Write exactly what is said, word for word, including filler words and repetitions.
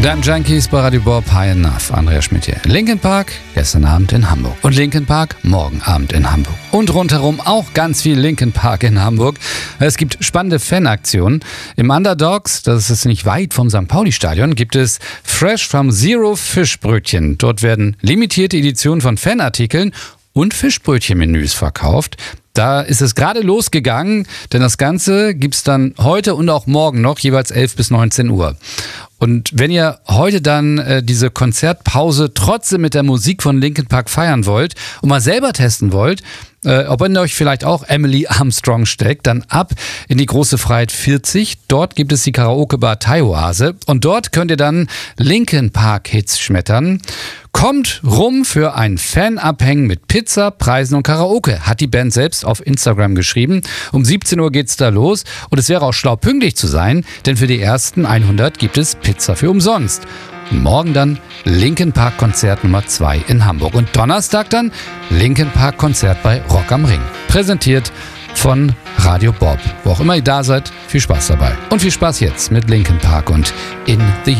Damn Junkies bei Radio Bob, High Enough. Andreas Schmidt hier. Linkin Park gestern Abend in Hamburg. Und Linkin Park morgen Abend in Hamburg. Und rundherum auch ganz viel Linkin Park in Hamburg. Es gibt spannende Fanaktionen. Im Underdogs, das ist nicht weit vom Sankt Pauli-Stadion, gibt es Fresh from Zero Fischbrötchen. Dort werden limitierte Editionen von Fanartikeln und Fischbrötchenmenüs verkauft. Da ist es gerade losgegangen, denn das Ganze gibt's dann heute und auch morgen noch, jeweils elf bis neunzehn Uhr. Und wenn ihr heute dann äh, diese Konzertpause trotzdem mit der Musik von Linkin Park feiern wollt und mal selber testen wollt, äh, ob in euch vielleicht auch Emily Armstrong steckt, dann ab in die Große Freiheit vierzig. Dort gibt es die Karaoke-Bar Thai-Oase und dort könnt ihr dann Linkin Park-Hits schmettern. Kommt rum für ein Fanabhängen mit Pizza, Preisen und Karaoke, hat die Band selbst auf Instagram geschrieben. Um siebzehn Uhr geht's da los und es wäre auch schlau, pünktlich zu sein, denn für die ersten hundert gibt es Pizza für umsonst. Und morgen dann Linkin Park Konzert Nummer zwei in Hamburg und Donnerstag dann Linkin Park Konzert bei Rock am Ring. Präsentiert von Radio Bob. Wo auch immer ihr da seid, viel Spaß dabei. Und viel Spaß jetzt mit Linkin Park und In the